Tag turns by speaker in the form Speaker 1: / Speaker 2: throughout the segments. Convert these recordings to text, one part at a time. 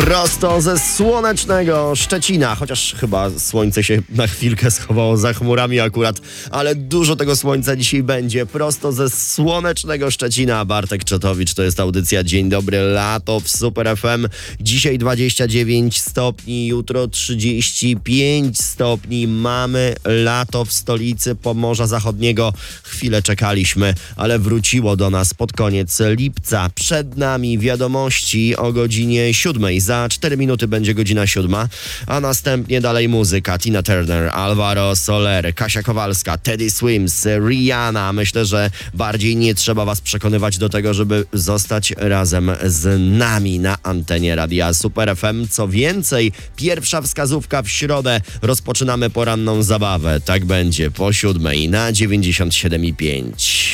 Speaker 1: Prosto ze słonecznego Szczecina, chociaż chyba słońce się na chwilkę schowało za chmurami akurat, ale dużo tego słońca dzisiaj będzie. Prosto ze słonecznego Szczecina, Bartek Czatowicz, to jest audycja Dzień Dobry Lato w Super FM. Dzisiaj 29 stopni, jutro 35 stopni. Mamy lato w stolicy Pomorza Zachodniego. Chwilę czekaliśmy, ale wróciło do nas pod koniec lipca. Przed nami wiadomości o godzinie 7. Za 4 minuty będzie godzina 7, a następnie dalej muzyka. Tina Turner, Alvaro Soler, Kasia Kowalska, Teddy Swims, Rihanna. Myślę, że bardziej nie trzeba was przekonywać do tego, żeby zostać razem z nami na antenie Radia Super FM. Co więcej, pierwsza wskazówka w środę. Rozpoczynamy poranną zabawę. Tak będzie po 7 na 97,5.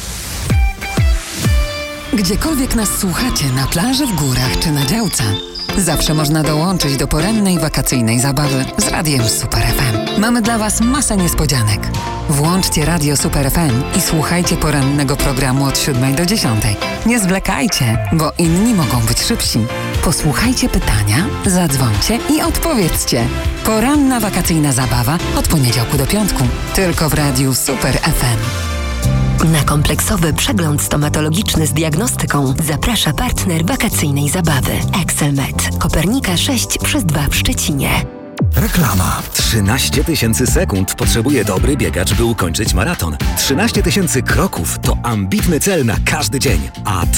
Speaker 2: Gdziekolwiek nas słuchacie, na plaży, w górach czy na działce, zawsze można dołączyć do porannej wakacyjnej zabawy z Radiem Super FM. Mamy dla was masę niespodzianek. Włączcie Radio Super FM i słuchajcie porannego programu od 7 do 10. Nie zwlekajcie, bo inni mogą być szybsi. Posłuchajcie pytania, zadzwońcie i odpowiedzcie. Poranna wakacyjna zabawa od poniedziałku do piątku. Tylko w Radiu Super FM.
Speaker 3: Na kompleksowy przegląd stomatologiczny z diagnostyką zaprasza partner wakacyjnej zabawy Excelmed. Kopernika 6/2 w Szczecinie.
Speaker 4: Reklama. 13 000 sekund potrzebuje dobry biegacz, by ukończyć maraton. 13 000 kroków to ambitny cel na każdy dzień. A